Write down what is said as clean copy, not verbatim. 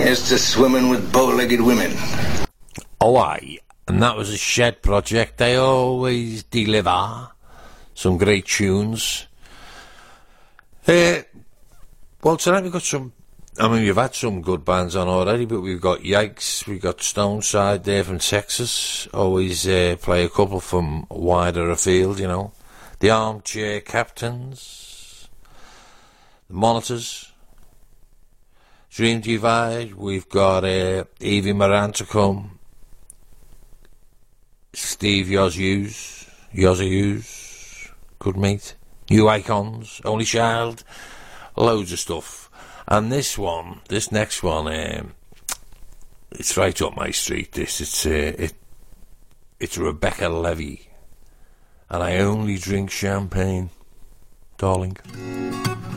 Here's to swimming with bow-legged women. Oh, aye. And that was a Shed project. They always deliver some great tunes. Well, tonight we've got some... I mean, we've had some good bands on already, but we've got Yikes, we've got Stoneside there from Texas. Always play a couple from wider afield, you know. The Armchair Captains, the Monitors, Dream Divide. We've got Evie Moran to come, Steve Yozzy Hughes, good mate, New Icons, Only Child, loads of stuff. And this next one, it's right up my street. It's Rebecca Levy, and I only drink champagne, darling.